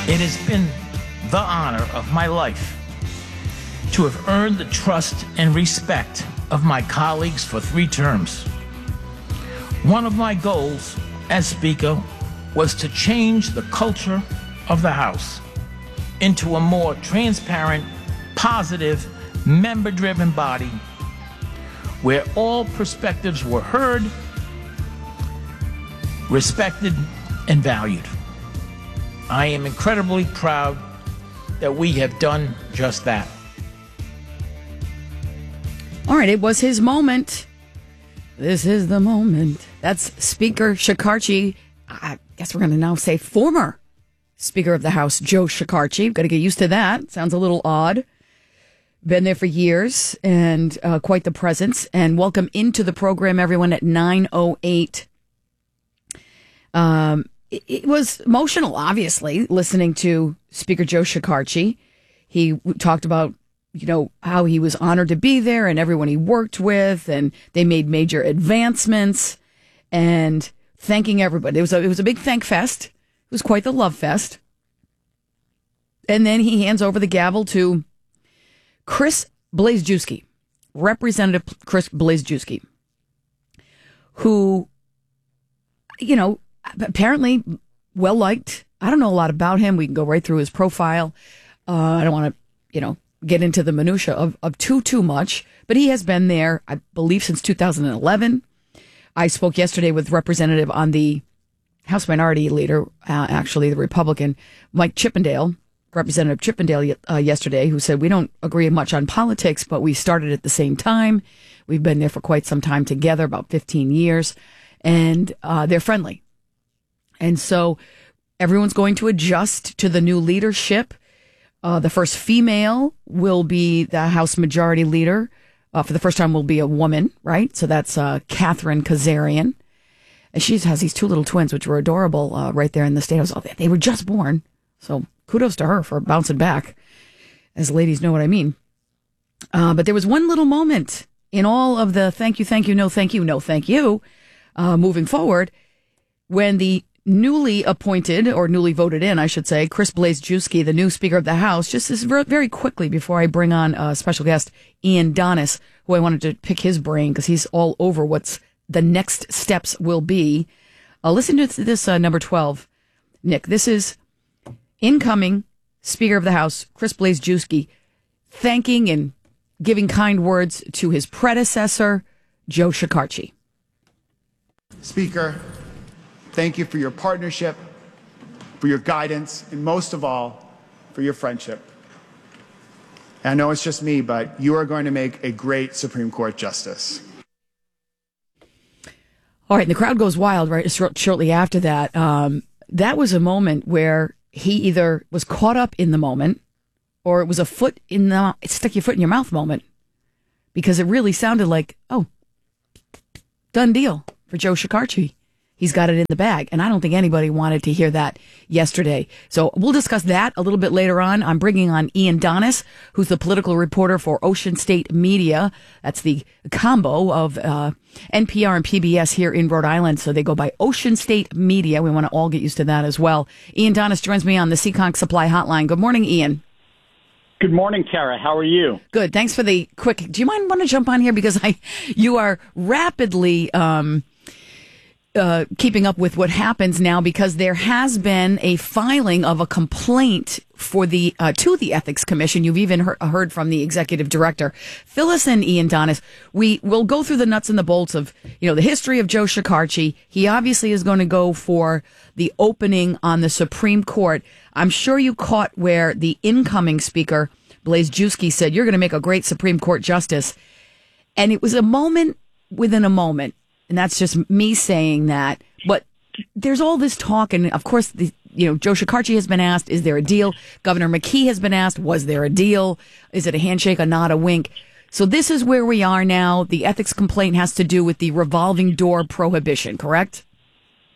It has been the honor of my life to have earned the trust and respect of my colleagues for 3 terms. One of my goals as Speaker was to change the culture of the House into a more transparent, positive, member-driven body where all perspectives were heard, respected, and valued. I am incredibly proud that we have done just that. All right, it was his moment. This is the moment. That's Speaker Shekarchi. I guess we're going to now say former Speaker of the House, Joe Shekarchi. Got to get used to that. Sounds a little odd. Been there for years and quite the presence. And welcome into the program, everyone, at 9:08. It was emotional, obviously, listening to Speaker Joe Shekarchi. He talked about, how he was honored to be there and everyone he worked with, and they made major advancements, and thanking everybody. It was a big thank fest. It was quite the love fest. And then he hands over the gavel to Chris Blazejewski, Representative Chris Blazejewski, who, apparently well liked. I don't know a lot about him. We can go right through his profile. I don't want to, get into the minutia of too much, but he has been there, I believe, since 2011. I spoke yesterday with Representative on the House Minority Leader, actually the Republican, Mike Chippendale, Representative Chippendale yesterday, who said, we don't agree much on politics, but we started at the same time. We've been there for quite some time together, about 15 years, and they're friendly. And so everyone's going to adjust to the new leadership. The first female will be the House Majority Leader. For the first time will be a woman, right? So that's Catherine Kazarian. And she has these 2 little twins, which were adorable right there in the State House. They were just born. So kudos to her for bouncing back, as ladies know what I mean. But there was one little moment in all of the thank you, no thank you, no thank you, moving forward, when the newly appointed, or newly voted in, I should say, Chris Blazejewski, the new Speaker of the House, just this very quickly before I bring on a special guest, Ian Donis, who I wanted to pick his brain because he's all over what's the next steps will be. Listen to this number 12, Nick. This is incoming Speaker of the House, Chris Blazejewski, thanking and giving kind words to his predecessor, Joe Shekarchi. Speaker, thank you for your partnership, for your guidance, and most of all, for your friendship. And I know it's just me, but you are going to make a great Supreme Court justice. All right, and the crowd goes wild right shortly after that. That was a moment where he either was caught up in the moment, or it was a stick your foot in your mouth moment, because it really sounded like, done deal for Joe Shekarchi. He's got it in the bag. And I don't think anybody wanted to hear that yesterday. So we'll discuss that a little bit later on. I'm bringing on Ian Donis, who's the political reporter for Ocean State Media. That's the combo of NPR and PBS here in Rhode Island. So they go by Ocean State Media. We want to all get used to that as well. Ian Donis joins me on the Seekonk Supply Hotline. Good morning, Ian. Good morning, Tara. How are you? Good. Thanks for the quick. Do you want to jump on here? Because you are rapidly keeping up with what happens now, because there has been a filing of a complaint for to the Ethics Commission. You've even heard from the executive director. Fill us in, Ian Donis. We will go through the nuts and the bolts of the history of Joe Shekarchi. He obviously is going to go for the opening on the Supreme Court. I'm sure you caught where the incoming Speaker, Blazejewski, said, "You're going to make a great Supreme Court justice." And it was a moment within a moment. And that's just me saying that. But there's all this talk. And of course, Joe Shekarchi has been asked, is there a deal? Governor McKee has been asked, was there a deal? Is it a handshake, a nod, a wink? So this is where we are now. The ethics complaint has to do with the revolving door prohibition, correct?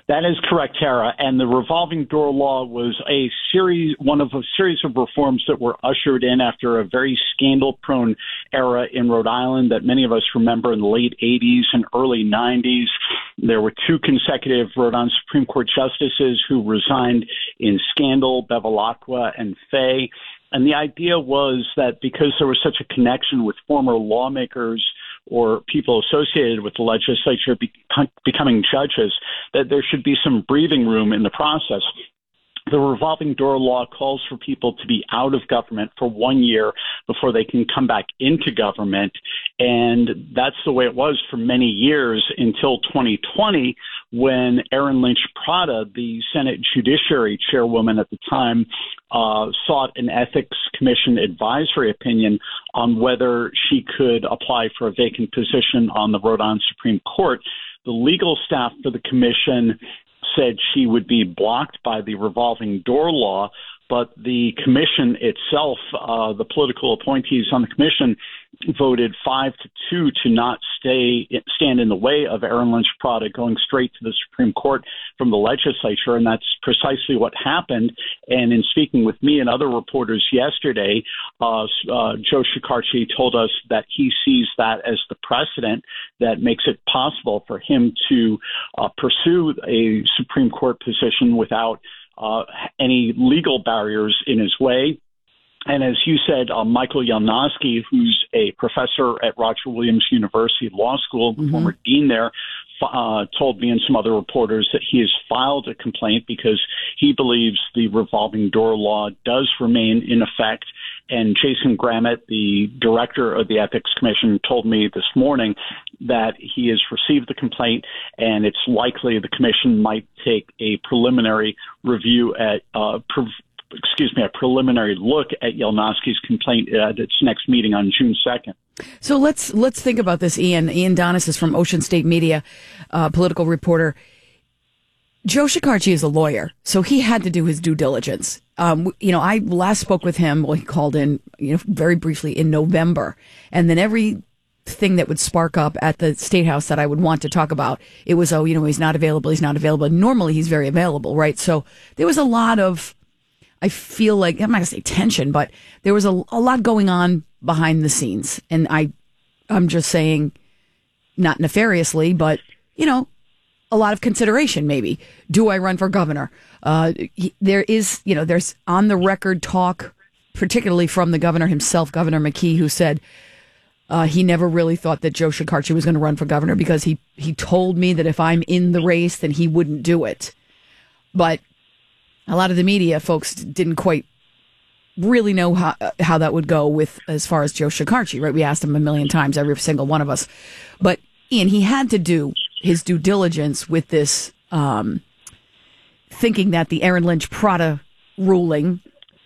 That is correct, Tara. And the revolving door law was one of a series of reforms that were ushered in after a very scandal-prone era in Rhode Island that many of us remember in the late 80s and early 90s. There were two consecutive Rhode Island Supreme Court justices who resigned in scandal, Bevilacqua and Fay. And the idea was that because there was such a connection with former lawmakers or people associated with the legislature becoming judges, that there should be some breathing room in the process. The revolving door law calls for people to be out of government for 1 year before they can come back into government. And that's the way it was for many years until 2020, when Erin Lynch Prata, the Senate Judiciary Chairwoman at the time, sought an Ethics Commission advisory opinion on whether she could apply for a vacant position on the Rhode Island Supreme Court. The legal staff for the commission said she would be blocked by the revolving door law, but the commission itself, the political appointees on the commission, voted 5-2 to not stand in the way of Erin Lynch Prata going straight to the Supreme Court from the legislature, and that's precisely what happened. And in speaking with me and other reporters yesterday, Joe Shekarchi told us that he sees that as the precedent that makes it possible for him to pursue a Supreme Court position without any legal barriers in his way. And as you said, Michael Yelnosky, who's a professor at Roger Williams University Law School, former dean there, told me and some other reporters that he has filed a complaint because he believes the revolving door law does remain in effect. And Jason Grammett, the director of the Ethics Commission, told me this morning that he has received the complaint, and it's likely the commission might take a preliminary review at a preliminary look at Yelnowski's complaint at its next meeting on June 2nd. So let's think about this, Ian. Ian Donis is from Ocean State Media, political reporter. Joe Shekarchi is a lawyer, so he had to do his due diligence. I last spoke with him. Well, he called in, very briefly in November, and then everything that would spark up at the State House that I would want to talk about, it was, he's not available. He's not available. Normally, he's very available, right? So there was a lot of, I feel like, I'm not going to say tension, but there was a lot going on behind the scenes. And I'm just saying, not nefariously, but, a lot of consideration maybe. Do I run for governor? There is, there's on the record talk, particularly from the governor himself, Governor McKee, who said he never really thought that Joe Shekarchi was going to run for governor because he told me that if I'm in the race, then he wouldn't do it. But a lot of the media folks didn't quite really know how that would go with as far as Joe Shekarchi, right? We asked him a million times, every single one of us. But Ian, he had to do his due diligence with this, thinking that the Erin Lynch Prata ruling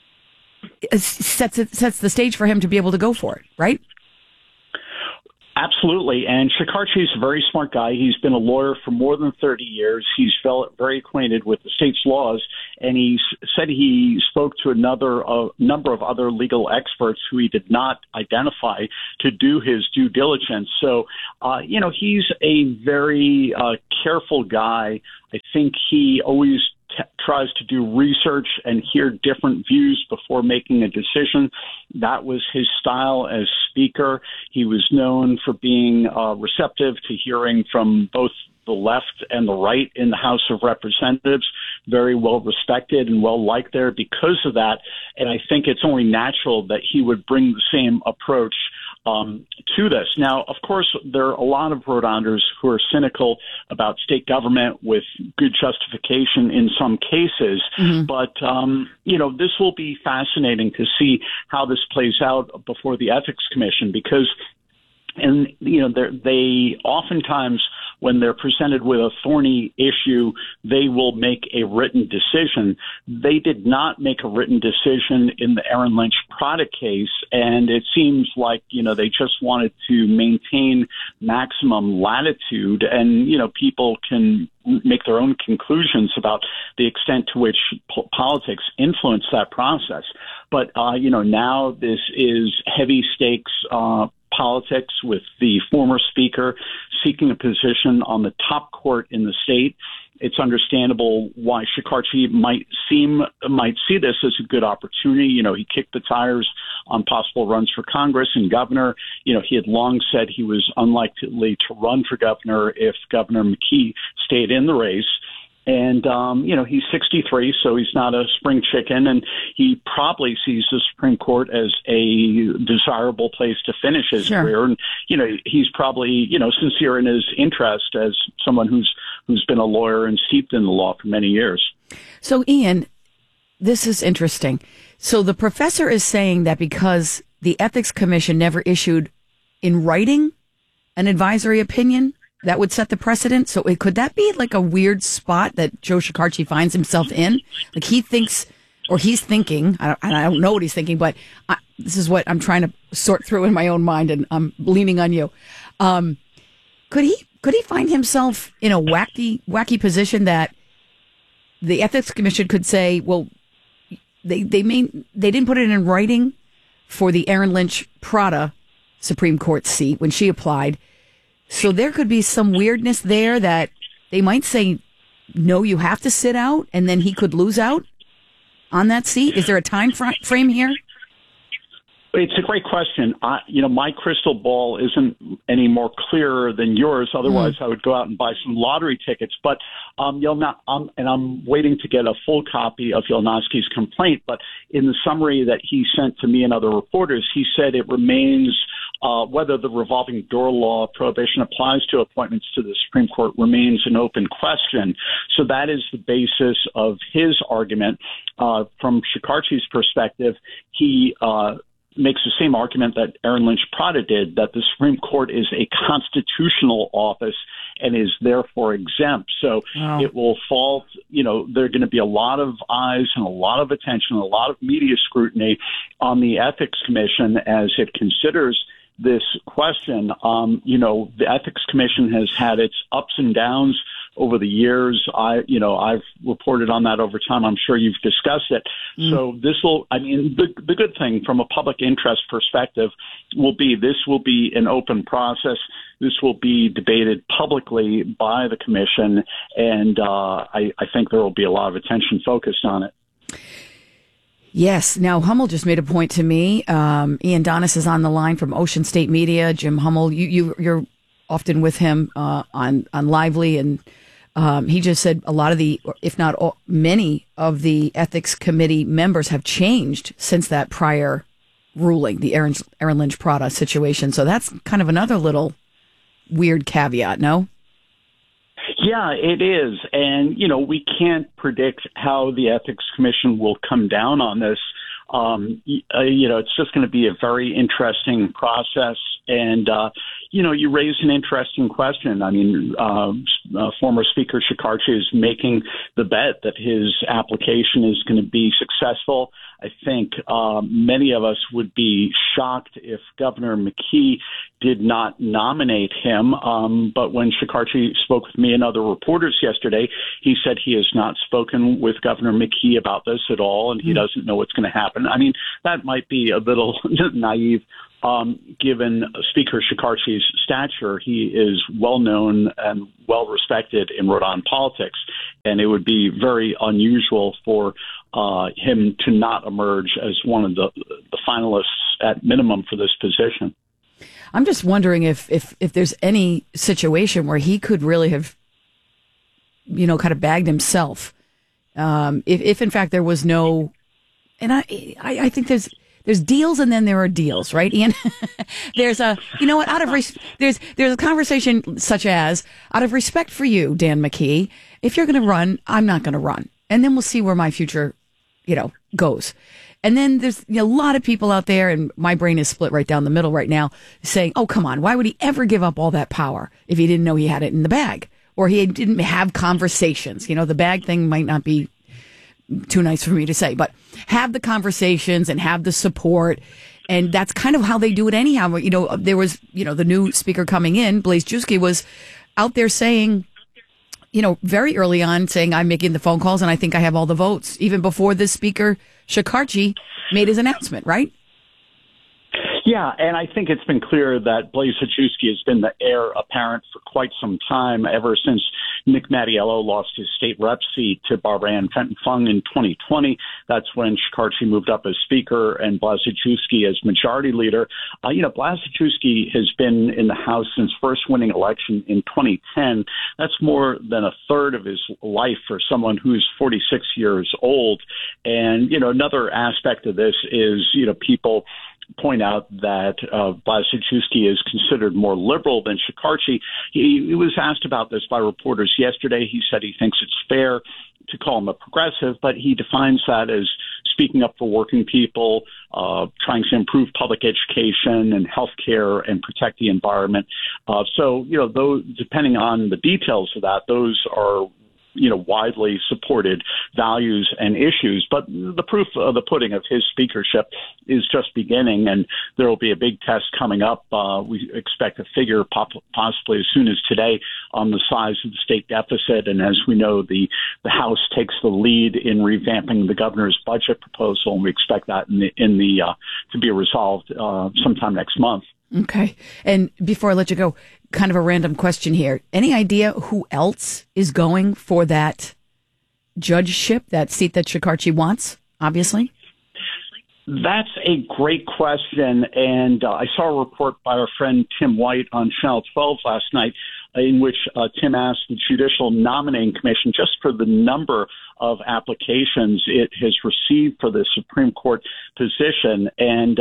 sets the stage for him to be able to go for it, right? Absolutely. And Shekarchi is a very smart guy. He's been a lawyer for more than 30 years. He's very acquainted with the state's laws. And he said he spoke to a number of other legal experts who he did not identify to do his due diligence. So, he's a very careful guy. I think he always tries to do research and hear different views before making a decision. That was his style as Speaker. He was known for being receptive to hearing from both the left and the right in the House of Representatives, very well respected and well liked there because of that. And I think it's only natural that he would bring the same approach to this. Now, of course, there are a lot of Rhode Islanders who are cynical about state government with good justification in some cases. Mm-hmm. But, this will be fascinating to see how this plays out before the Ethics Commission because they oftentimes, when they're presented with a thorny issue, they will make a written decision. They did not make a written decision in the Erin Lynch Prata case, and it seems like, they just wanted to maintain maximum latitude, and, people can make their own conclusions about the extent to which politics influence that process. But, now this is heavy stakes politics with the former speaker seeking a position on the top court in the state. it's understandable why Shekarchi might see this as a good opportunity. You know, he kicked the tires on possible runs for Congress and governor. You know, he had long said he was unlikely to run for governor if Governor McKee stayed in the race. And, you know, he's 63, so he's not a spring chicken, and he probably sees the Supreme Court as a desirable place to finish his career. And, you know, he's probably, you know, sincere in his interest as someone who's been a lawyer and steeped in the law for many years. So, Ian, this is interesting. So the professor is saying that because the Ethics Commission never issued in writing an advisory opinion, that would set the precedent. So could that be like a weird spot that Joe Shekarchi finds himself in? Like he thinks, or he's thinking, I don't know what he's thinking, but this is what I'm trying to sort through in my own mind, and I'm leaning on you. Could he find himself in a wacky position that the Ethics Commission could say, well, they didn't put it in writing for the Erin Lynch Prada Supreme Court seat when she applied. So there could be some weirdness there that they might say, no, you have to sit out, and then he could lose out on that seat. Is there a time frame here? It's a great question. You know, my crystal ball isn't any more clear than yours. Otherwise, I would go out and buy some lottery tickets. But and I'm waiting to get a full copy of Yelnatski's complaint. But in the summary that he sent to me and other reporters, he said it remains whether the revolving door law prohibition applies to appointments to the Supreme Court remains an open question. So that is the basis of his argument. From Shekarchi's perspective, he makes the same argument that Erin Lynch Prada did, that the Supreme Court is a constitutional office and is therefore exempt. So it will fall, you know, there are going to be a lot of eyes and a lot of attention, a lot of media scrutiny on the Ethics Commission as it considers this question. You know, the Ethics Commission has had its ups and downs over the years. I've reported on that over time. I'm sure you've discussed it. So the good thing from a public interest perspective will be an open process. This will be debated publicly by the commission, and I think there will be a lot of attention focused on it. Yes. Now, Hummel just made a point to me. Ian Donis is on the line from Ocean State Media. Jim Hummel, you're often with him on Lively, and he just said a lot of if not all, many of the ethics committee members have changed since that prior ruling, the Erin Lynch Prada situation. So that's kind of another little weird caveat, no? Yeah, it is. And, you know, we can't predict how the Ethics Commission will come down on this. You know, it's just going to be a very interesting process. And, you know, you raise an interesting question. I mean, former Speaker Shekarchi is making the bet that his application is going to be successful. I think many of us would be shocked if Governor McKee did not nominate him. But when Shekarchi spoke with me and other reporters yesterday, he said he has not spoken with Governor McKee about this at all, and he doesn't know what's going to happen. I mean, that might be a little naive. Given Speaker Shekarchi's stature, he is well-known and well-respected in Rhode Island politics, and it would be very unusual for him to not emerge as one of the finalists at minimum for this position. I'm just wondering if there's any situation where he could really have, you know, kind of bagged himself. If in fact there was no, and I think there's deals and then there are deals, right, Ian? There's a, you know what, there's a conversation such as, out of respect for you, Dan McKee, if you're going to run, I'm not going to run. And then we'll see where my future, you know, goes. And then there's a lot of people out there, and my brain is split right down the middle right now, saying, oh, come on, why would he ever give up all that power if he didn't know he had it in the bag? Or he didn't have conversations. You know, the bag thing might not be too nice for me to say, but have the conversations and have the support. And that's kind of how they do it anyhow. You know, there was, you know, the new speaker coming in, Blaise Juski, was out there saying, you know, very early on saying, I'm making the phone calls and I think I have all the votes, even before the speaker, Shekarchi, made his announcement, right? Yeah, and I think it's been clear that Blaise Zajewski has been the heir apparent for quite some time, ever since Nick Mattiello lost his state rep seat to Barbara Ann Fenton Fung in 2020. That's when Shekarchi moved up as Speaker and Blaise Zajewski as Majority Leader. Blaise Zajewski has been in the House since first winning election in 2010. That's more than a third of his life for someone who's 46 years old. And, another aspect of this is, people point out that Blaise Zajewski is considered more liberal than Shekarchi. He was asked about this by reporters yesterday. He said he thinks it's fair to call him a progressive, but he defines that as speaking up for working people, trying to improve public education and health care and protect the environment. So, those, depending on the details of that, those are widely supported values and issues. But the proof of the pudding of his speakership is just beginning, and there will be a big test coming up. We expect a figure possibly as soon as today on the size of the state deficit. And as we know, the House takes the lead in revamping the governor's budget proposal, and we expect that to be resolved sometime next month. Okay. And before I let you go, kind of a random question here. Any idea who else is going for that judgeship, that seat that Shekarchi wants, obviously? That's a great question. And I saw a report by our friend Tim White on Channel 12 last night in which Tim asked the Judicial Nominating Commission just for the number of applications it has received for the Supreme Court position, and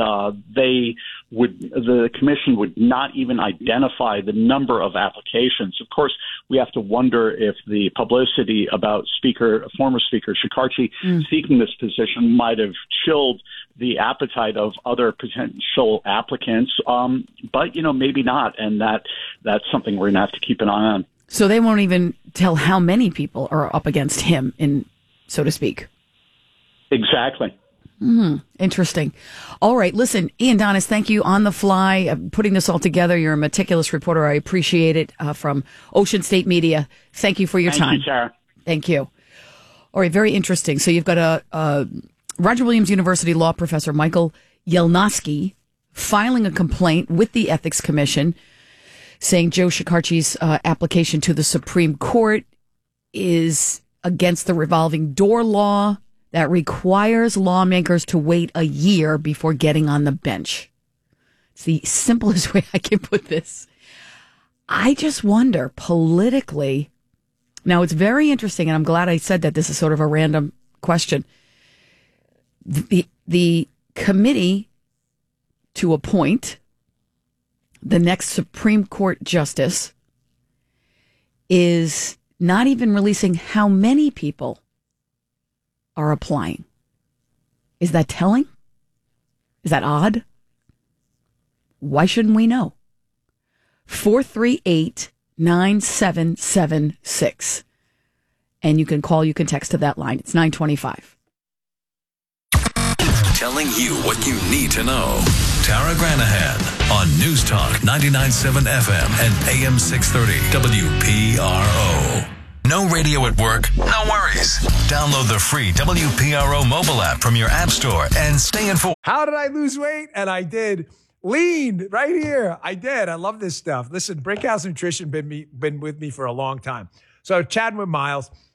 the commission would not even identify the number of applications. Of course, we have to wonder if the publicity about former Speaker Shekarchi seeking this position might have chilled the appetite of other potential applicants, but maybe not, and that's something we're going to have to keep an eye on. So they won't even tell how many people are up against him, so to speak. Exactly. Interesting. All right. Listen, Ian Donis, thank you on the fly, putting this all together. You're a meticulous reporter. I appreciate it, from Ocean State Media. Thank you for your time. Thank you, Sarah. Thank you. All right. Very interesting. So you've got a Roger Williams University law professor, Michael Yelnosky, filing a complaint with the Ethics Commission saying Joe Shekarchi's application to the Supreme Court is against the revolving door law that requires lawmakers to wait a year before getting on the bench. It's the simplest way I can put this. I just wonder politically. Now, it's very interesting, and I'm glad I said that. This is sort of a random question. The committee to appoint the next Supreme Court justice is not even releasing how many people are applying. Is that telling? Is that odd? Why shouldn't we know? 438-9776. And you can call, you can text to that line. It's 925. Telling you what you need to know. Tara Granahan on News Talk 99.7 FM and AM 630 WPRO. No radio at work? No worries. Download the free WPRO mobile app from your app store and stay informed. How did I lose weight? And I did. Lean right here. I did. I love this stuff. Listen, Brickhouse Nutrition been with me for a long time. So chatting with Miles.